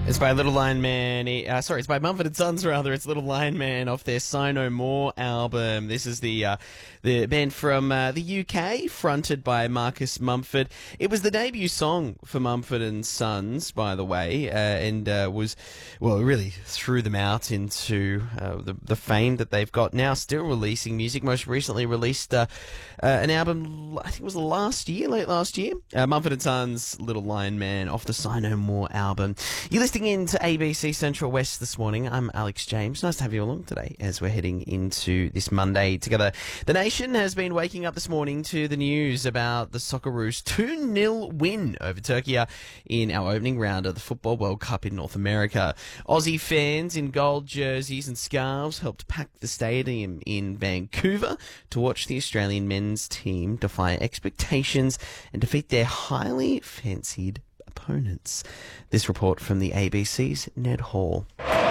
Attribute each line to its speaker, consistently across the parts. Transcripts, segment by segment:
Speaker 1: It's by Little Lion Man. It's by Mumford & Sons, rather. It's Little Lion Man off their Sigh No More album. This is the band from the UK, fronted by Marcus Mumford. It was the debut song for Mumford & Sons, by the way, and really threw them out into the fame that they've got now, still releasing music. Most recently released an album, I think it was late last year. Mumford & Sons, Little Lion Man off the Sigh No More album. You're listening in to ABC Central West this morning. I'm Alex James. Nice to have you along today as we're heading into this Monday together. The nation has been waking up this morning to the news about the Socceroos' 2-0 win over Turkey in our opening round of the Football World Cup in North America. Aussie fans in gold jerseys and scarves helped pack the stadium in Vancouver to watch the Australian men's team defy expectations and defeat their highly fancied opponents. This report from the ABC's Ned Hall.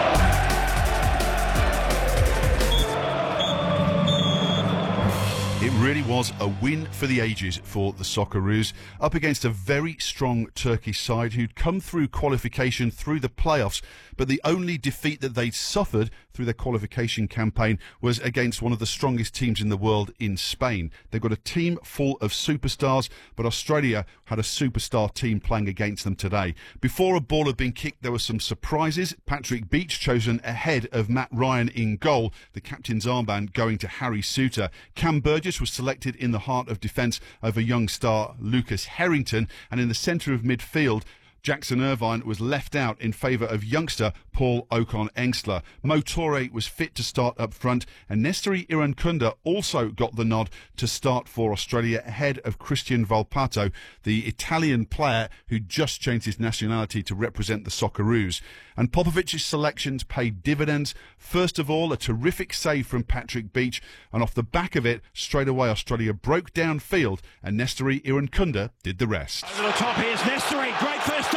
Speaker 2: It really was a win for the ages for the Socceroos, up against a very strong Turkish side who'd come through qualification through the playoffs, but the only defeat that they'd suffered through their qualification campaign was against one of the strongest teams in the world in Spain. They've got a team full of superstars, but Australia had a superstar team playing against them today. Before a ball had been kicked, there were some surprises. Patrick Beach chosen ahead of Matt Ryan in goal, the captain's armband going to Harry Souttar. Cam Burgess was selected in the heart of defence over young star Lucas Harrington, and in the centre of midfield, Jackson Irvine was left out in favour of youngster Paul Ocon-Engstler. Mo Torre was fit to start up front, and Nestori Irankunda also got the nod to start for Australia ahead of Christian Volpato, the Italian player who just changed his nationality to represent the Socceroos. And Popovic's selections paid dividends. First of all, a terrific save from Patrick Beach, and off the back of it, straight away Australia broke downfield, and Nestori Irankunda did the rest.
Speaker 3: Over the top, here's Nestori, great first